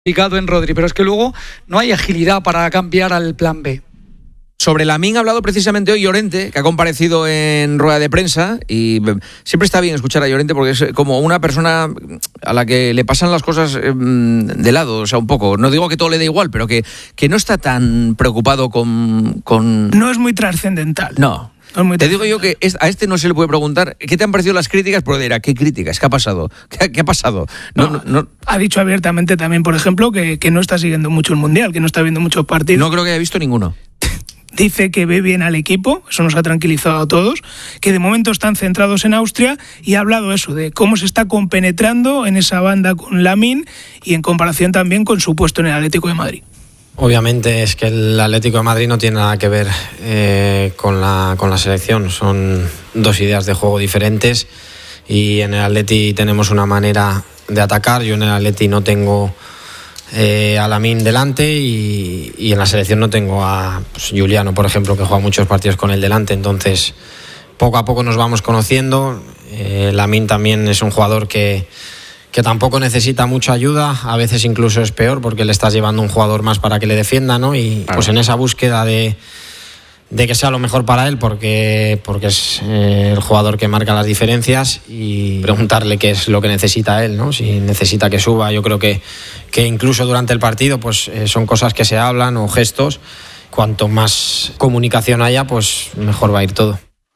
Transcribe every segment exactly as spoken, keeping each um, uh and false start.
picado en Rodri, pero es que luego no hay agilidad para cambiar al plan B. Sobre Lamine ha hablado precisamente hoy Llorente, que ha comparecido en rueda de prensa, y siempre está bien escuchar a Llorente porque es como una persona a la que le pasan las cosas de lado, o sea, un poco. No digo que todo le dé igual, pero que, que no está tan preocupado con, con... No es muy trascendental. No. No te digo yo que a este no se le puede preguntar ¿qué te han parecido las críticas? Pero dirá, ¿qué críticas? ¿Qué ha pasado? ¿Qué, qué ha pasado? No, no, no. Ha dicho abiertamente también, por ejemplo, que, que no está siguiendo mucho el Mundial, que no está viendo muchos partidos. No creo que haya visto ninguno. Dice que ve bien al equipo, eso nos ha tranquilizado a todos, que de momento están centrados en Austria, y ha hablado eso, de cómo se está compenetrando en esa banda con Lamine y en comparación también con su puesto en el Atlético de Madrid. Obviamente es que el Atlético de Madrid no tiene nada que ver eh, con, la, con la selección, son dos ideas de juego diferentes, y en el Atleti tenemos una manera de atacar. Yo en el Atleti no tengo eh, a Lamine delante, y, y en la selección no tengo a pues, Juliano, por ejemplo, que juega muchos partidos con él delante. Entonces poco a poco nos vamos conociendo. eh, Lamine también es un jugador que que tampoco necesita mucha ayuda, a veces incluso es peor porque le estás llevando un jugador más para que le defienda, ¿no? Y claro, pues en esa búsqueda de, de que sea lo mejor para él, porque, porque es eh, el jugador que marca las diferencias, y preguntarle qué es lo que necesita él, ¿no? Si necesita que suba, yo creo que, que incluso durante el partido pues eh, son cosas que se hablan o gestos. Cuanto más comunicación haya, pues mejor va a ir todo.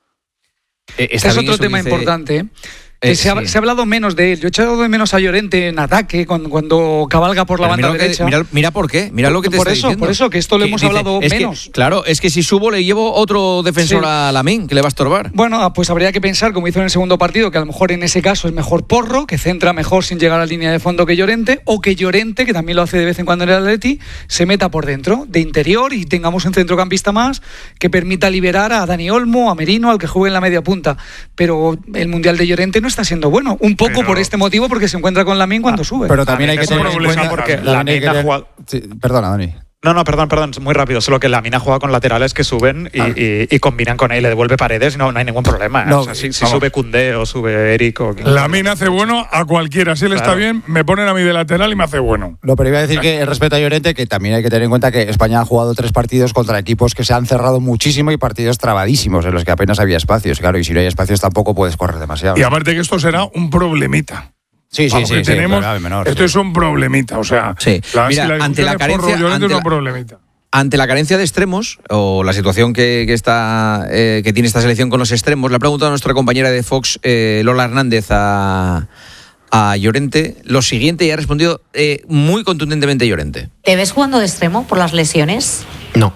Eh, este es otro tema dice... importante, ¿eh? Que eh, se, ha, sí. se ha hablado menos de él. Yo he echado de menos a Llorente en ataque cuando, cuando cabalga por la Pero banda mira derecha. Que, mira, mira por qué, mira lo que te por está eso, diciendo. Por eso, que esto lo hemos dice, hablado es menos. Que, claro, es que si subo le llevo otro defensor sí. a Lamine, que le va a estorbar. Bueno, pues habría que pensar, como hizo en el segundo partido, que a lo mejor en ese caso es mejor Porro, que centra mejor sin llegar a la línea de fondo que Llorente, o que Llorente, que también lo hace de vez en cuando en el Atleti, se meta por dentro, de interior, y tengamos un centrocampista más que permita liberar a Dani Olmo, a Merino, al que juegue en la media punta. Pero el Mundial de Llorente no está siendo bueno. Un poco pero, por este motivo, porque se encuentra con Lamine cuando ah, sube. Pero también hay que tener en cuenta porque Lamine ha jugado... Sí, perdona, Dani. No, no, perdón, perdón, muy rápido. Solo que Lamine ha jugado con laterales que suben y, ah. y, y combinan con él, le devuelve Paredes, no, no hay ningún problema. ¿eh? No, o sea, si, si sube Koundé o sube Eric o... Lamine hace bueno a cualquiera. Si él claro. está bien, me ponen a mí de lateral y me hace bueno. No, pero iba a decir que el respeto a Llorente, que también hay que tener en cuenta que España ha jugado tres partidos contra equipos que se han cerrado muchísimo y partidos trabadísimos en los que apenas había espacios. Claro, y si no hay espacios tampoco puedes correr demasiado. Y aparte que esto será un problemita. Sí, sí, sí, sí. Tenemos, sí menor, esto sí. es un problemita, o sea, sí. la, Mira, si la ante la carencia, Porro, ante es la, un problemita. Ante la carencia de extremos o la situación que, que está eh, que tiene esta selección con los extremos, le ha preguntado a nuestra compañera de Fox, eh, Lola Hernández, a, a Llorente lo siguiente, y ha respondido eh, muy contundentemente Llorente. ¿Te ves jugando de extremo por las lesiones? No.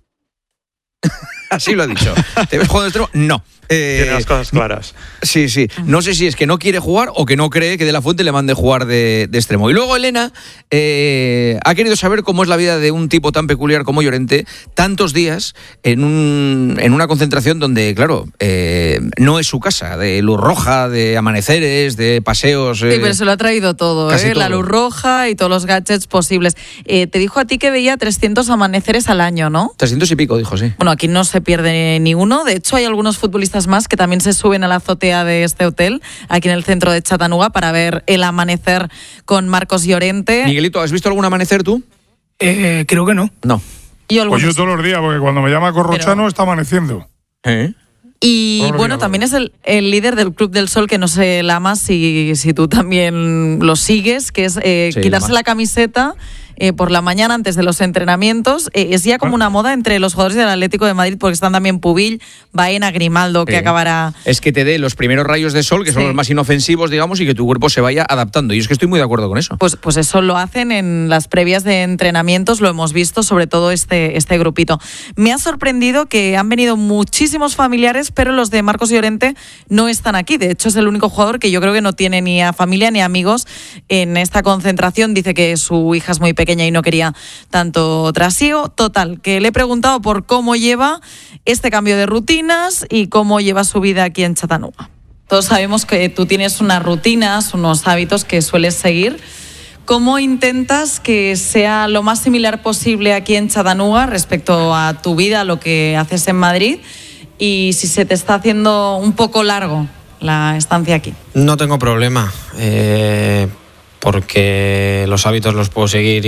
Así lo ha dicho. ¿Te ves jugando de extremo? No. Eh, Tiene las cosas claras. Sí, sí. No sé si es que no quiere jugar o que no cree que De La Fuente le mande jugar de, de extremo. Y luego Elena eh, ha querido saber cómo es la vida de un tipo tan peculiar como Llorente, tantos días en, un, en una concentración donde, claro, eh, no es su casa, de luz roja, de amaneceres, de paseos. Eh, sí, pero se lo ha traído todo, eh, todo. La luz roja y todos los gadgets posibles. Eh, te dijo a ti que veía trescientos amaneceres al año, ¿no? trescientos y pico, dijo, sí. Bueno, aquí no se pierde ni uno. De hecho, hay algunos futbolistas más que también se suben a la azotea de este hotel aquí en el centro de Chattanooga para ver el amanecer con Marcos Llorente. Miguelito, ¿has visto algún amanecer tú? Eh, creo que no. No. Yo pues yo todos los días, porque cuando me llama Corrochano Pero... está amaneciendo. ¿Eh? Y bueno, bueno, también es el, el líder del Club del Sol, que no sé, Lama, si, si tú también lo sigues, que es eh, sí, quitarse Lama. la camiseta eh, por la mañana antes de los entrenamientos. Eh, es ya como una moda entre los jugadores del Atlético de Madrid, porque están también Pubill, Baena, Grimaldo, que sí. acabará... Es que te dé los primeros rayos de sol, que son sí. los más inofensivos, digamos, y que tu cuerpo se vaya adaptando. Y es que estoy muy de acuerdo con eso. Pues, pues eso lo hacen en las previas de entrenamientos, lo hemos visto, sobre todo este, este grupito. Me ha sorprendido que han venido muchísimos familiares, pero los de Marcos Llorente no están aquí. De hecho, es el único jugador que yo creo que no tiene ni a familia ni amigos en esta concentración. Dice que su hija es muy pequeña y no quería tanto trasiego. Total, que le he preguntado por cómo lleva este cambio de rutinas y cómo lleva su vida aquí en Chattanooga. Todos sabemos que tú tienes unas rutinas, unos hábitos que sueles seguir. ¿Cómo intentas que sea lo más similar posible aquí en Chattanooga respecto a tu vida, lo que haces en Madrid? Y si se te está haciendo un poco largo la estancia aquí. No tengo problema. Eh, porque los hábitos los puedo seguir